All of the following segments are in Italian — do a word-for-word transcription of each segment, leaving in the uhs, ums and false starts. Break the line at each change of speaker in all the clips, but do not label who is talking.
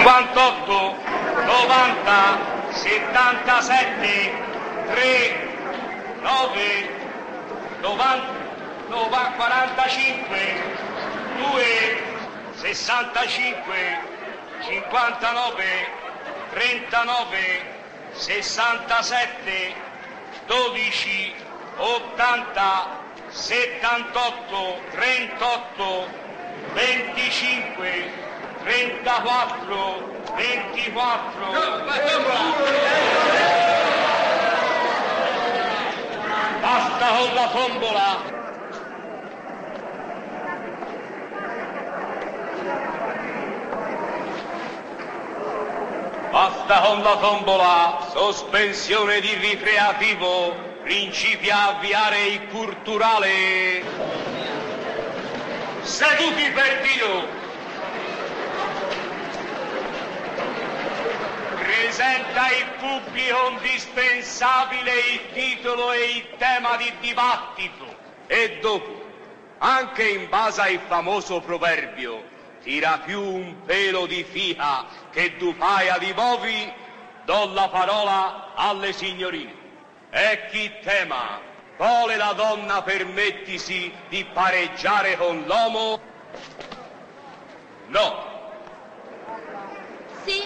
cinquantotto, novanta, settantasette, tre, nove, novanta, quarantacinque, due, sessantacinque, cinquantanove, trentanove, sessantasette, dodici, ottanta, settantotto, trentotto, venticinque, trentaquattro, ventiquattro, basta con la tombola. Basta con la tombola, sospensione di ricreativo, principia a avviare il culturale. Seduti per Dio. Presenta il pubblico indispensabile il titolo e il tema di dibattito. E dopo, anche in base al famoso proverbio, tira più un pelo di fica che du paia di bovi, do la parola alle signorine. E chi tema, vuole la donna permettisi di pareggiare con l'uomo? No.
Sì.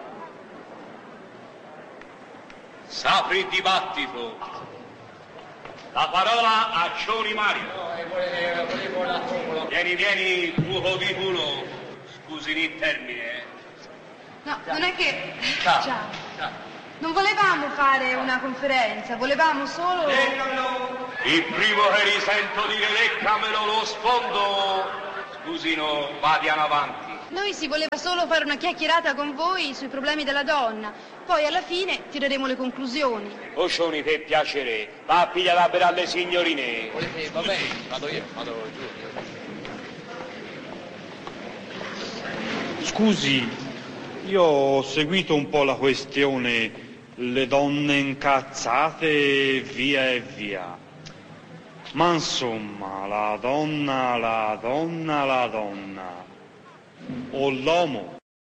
S'apre il dibattito. La parola a Cioni Mario. Vieni, vieni, buco di culo. Scusi il termine. eh.
No, non è che...
Ciao.
Ciao.
Ciao.
Non volevamo fare una conferenza, volevamo solo...
Il primo che risento dire leccamelo lo sfondo. Scusino, vadiano avanti.
Noi si voleva solo fare una chiacchierata con voi sui problemi della donna. Poi alla fine tireremo le conclusioni.
Oscioni, per piacere, va a pigliare per alle signorine.
Eh, va bene, vado io, vado giù.
Scusi, io ho seguito un po' la questione, le donne incazzate, via e via. Ma insomma, la donna, la donna, la donna, o l'uomo